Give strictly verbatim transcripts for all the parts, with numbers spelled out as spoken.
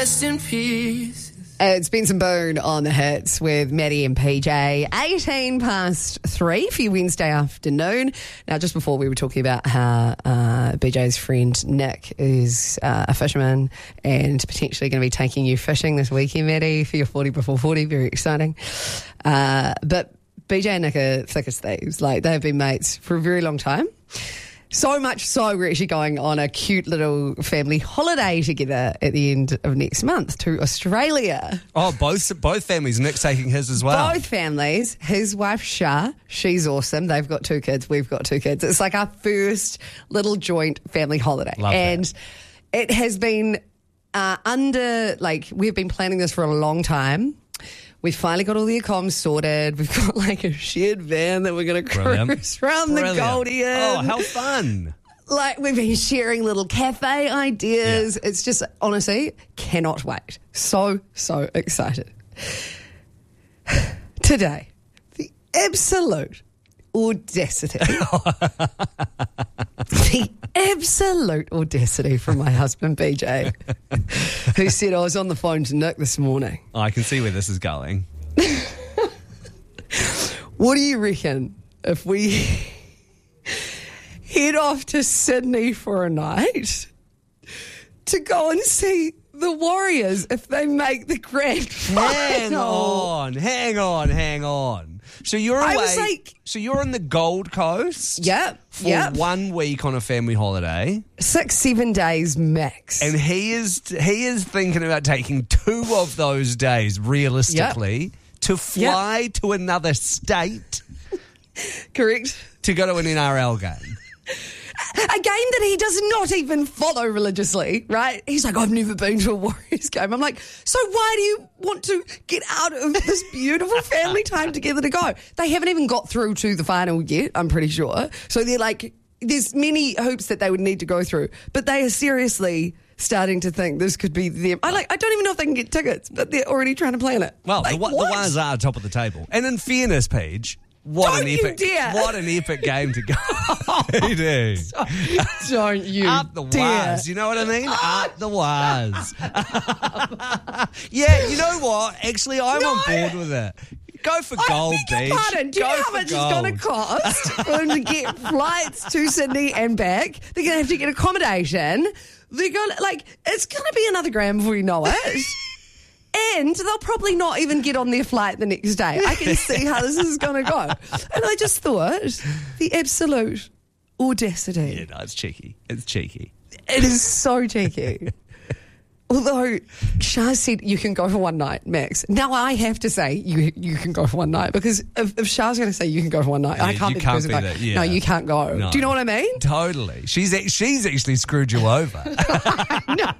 Rest in peace. Uh, it's Benson Boone on the hits with Maddie and P J. eighteen past three for your Wednesday afternoon. Now, just before we were talking about how uh, B J's friend Nick is uh, a fisherman and potentially going to be taking you fishing this weekend, Maddie, for your forty before forty. Very exciting. Uh, but B J and Nick are thick as thieves. Like, they've been mates for a very long time. So much so, we're actually going on a cute little family holiday together at the end of next month to Australia. Oh, both both families. Nick's taking his as well. Both families. His wife, Shah, she's awesome. They've got two kids. We've got two kids. It's like our first little joint family holiday. Love and that. It has been uh, under, like, we've been planning this for a long time. We've finally got all the accoms sorted. We've got like a shared van that we're going to cruise around Brilliant. the Goldie in. Oh, how fun. Like, we've been sharing little cafe ideas. Yeah. It's just, honestly, cannot wait. So, so excited. Today, the absolute audacity. the absolute audacity from my husband, B J, who said I was on the phone to Nick this morning. Oh, I can see where this is going. What do you reckon if we head off to Sydney for a night to go and see the Warriors if they make the grand final? Hang on, hang on, hang on. So you're away. I was like, so you're in the Gold Coast. Yep. For yep. one week on a family holiday. Six, seven days max. And he is he is thinking about taking two of those days, realistically, yep. to fly yep. to another state. Correct. To go to an N R L game. A game that he does not even follow religiously, right? He's like, I've never been to a Warriors game. I'm like, so why do you want to get out of this beautiful family time together to go? They haven't even got through to the final yet, I'm pretty sure. So they're like, there's many hoops that they would need to go through. But they are seriously starting to think this could be them. I like. I don't even know if they can get tickets, but they're already trying to plan it. Well, like, the, the what? ones are top of the table. And in fairness, Paige, What don't an you epic! dare. What an epic game to go! You do. Don't you up the dare. waz? You know what I mean? Up the waz. Yeah, you know what? Actually, I'm No. on board with it. Go for I gold, beg your Beach. pardon. Do you Go know how for much gold. it's going to cost for them to get flights to Sydney and back? They're going to have to get accommodation. They're going to, like, it's going to be another grand before you know it. And they'll probably not even get on their flight the next day. I can see how this is going to go. And I just thought, the absolute audacity. Yeah, no, it's cheeky. It's cheeky. It is so cheeky. Although Shah said you can go for one night, Max. Now I have to say you you can go for one night because if, if Shah's going to say you can go for one night, Yeah, I can't you be the can't person be going, that, yeah. no, you can't go. No. Do you know what I mean? Totally. She's she's actually screwed you over. No.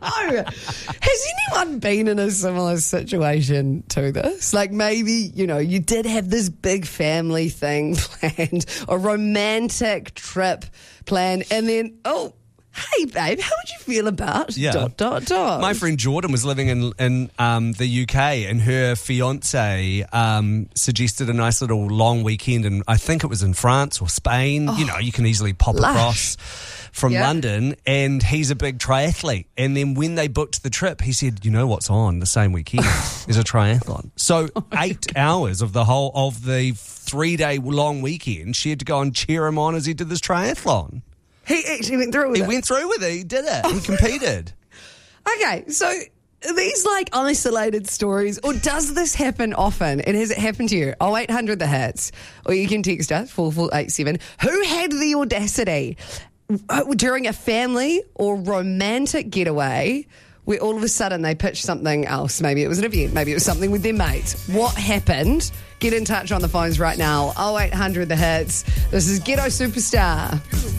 Has anyone been in a similar situation to this? Like maybe, you know, you did have this big family thing planned, a romantic trip planned, and then, oh, hey, babe, how would you feel about Yeah. dot, dot, dot? My friend Jordan was living in in um, the U K, and her fiance um, suggested a nice little long weekend, and I think it was in France or Spain. Oh, you know, you can easily pop lush. across from Yeah. London, and he's a big triathlete. And then when they booked the trip, he said, "You know what's on the same weekend is a triathlon." So Oh eight hours of the whole of the three day long weekend, she had to go and cheer him on as he did this triathlon. He actually went through with He it. went through with it. He did it. He competed. Okay, so are these like isolated stories, or does this happen often? And has it happened to you? oh eight hundred the hits, or you can text us four four eight seven. Who had the audacity uh, during a family or romantic getaway where all of a sudden they pitched something else? Maybe it was an event, maybe it was something with their mates. What happened? Get in touch on the phones right now. oh eight hundred the hits. This is Ghetto Superstar.